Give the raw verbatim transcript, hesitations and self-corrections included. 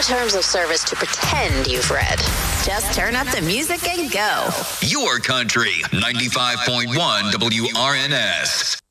terms of service to pretend you've read. Just turn up the music and go. Your country, ninety-five point one W R N S.